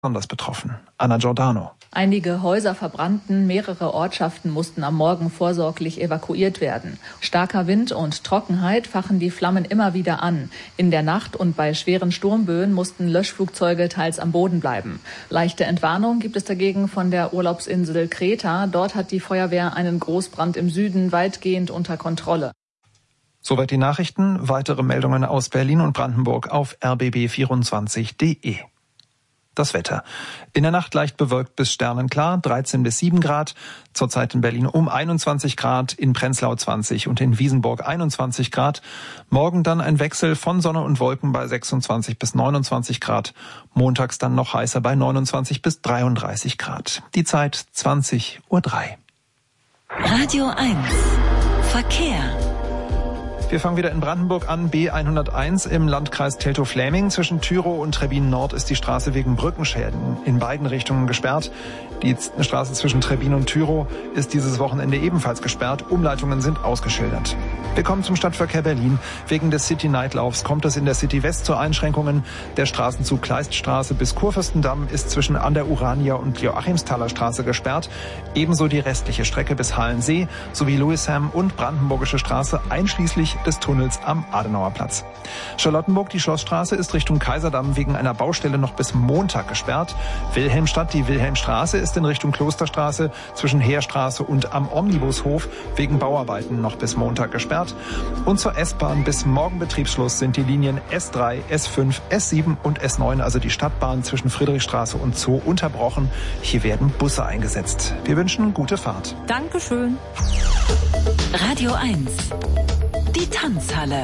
besonders betroffen. Anna Giordano. Einige Häuser verbrannten, mehrere Ortschaften mussten am Morgen vorsorglich evakuiert werden. Starker Wind und Trockenheit fachen die Flammen immer wieder an. In der Nacht und bei schweren Sturmböen mussten Löschflugzeuge teils am Boden bleiben. Leichte Entwarnung gibt es dagegen von der Urlaubsinsel Kreta. Dort hat die Feuerwehr einen Großbrand im Süden weitgehend unter Kontrolle. Soweit die Nachrichten. Weitere Meldungen aus Berlin und Brandenburg auf rbb24.de. Das Wetter. In der Nacht leicht bewölkt bis sternenklar, 13 bis 7 Grad. Zurzeit in Berlin um 21 Grad, in Prenzlau 20 und in Wiesenburg 21 Grad. Morgen dann ein Wechsel von Sonne und Wolken bei 26 bis 29 Grad. Montags dann noch heißer bei 29 bis 33 Grad. Die Zeit 20:03 Uhr. Radio 1. Verkehr. Wir fangen wieder in Brandenburg an. B101 im Landkreis Teltow-Fläming. Zwischen Tyrow und Trebbin Nord ist die Straße wegen Brückenschäden in beiden Richtungen gesperrt. Die Straße zwischen Trebbin und Tyrow ist dieses Wochenende ebenfalls gesperrt. Umleitungen sind ausgeschildert. Wir kommen zum Stadtverkehr Berlin. Wegen des City-Night-Laufs kommt es in der City West zu Einschränkungen. Der Straßenzug Kleiststraße bis Kurfürstendamm ist zwischen an der Urania und Joachimsthaler Straße gesperrt. Ebenso die restliche Strecke bis Halensee sowie Lewisham und Brandenburgische Straße einschließlich des Tunnels am Adenauerplatz. Charlottenburg, die Schlossstraße, ist Richtung Kaiserdamm wegen einer Baustelle noch bis Montag gesperrt. Wilhelmstadt, die Wilhelmstraße, ist in Richtung Klosterstraße zwischen Heerstraße und am Omnibushof wegen Bauarbeiten noch bis Montag gesperrt. Und zur S-Bahn bis morgen Betriebsschluss sind die Linien S3, S5, S7 und S9, also die Stadtbahn zwischen Friedrichstraße und Zoo, unterbrochen. Hier werden Busse eingesetzt. Wir wünschen gute Fahrt. Dankeschön. Radio 1. Die Tanzhalle.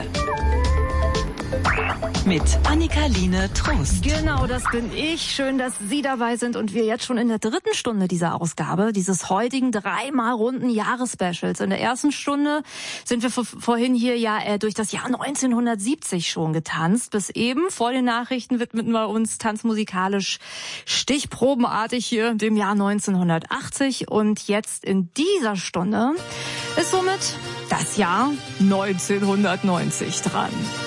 Mit Annika-Line Trost. Genau, das bin ich. Schön, dass Sie dabei sind und wir jetzt schon in der 3. Stunde dieser Ausgabe, dieses heutigen 3-mal runden Jahresspecials. In der ersten Stunde sind wir vorhin hier durch das Jahr 1970 schon getanzt. Bis eben vor den Nachrichten widmeten wir uns tanzmusikalisch stichprobenartig hier dem Jahr 1980. Und jetzt in dieser Stunde ist somit das Jahr 1990 dran.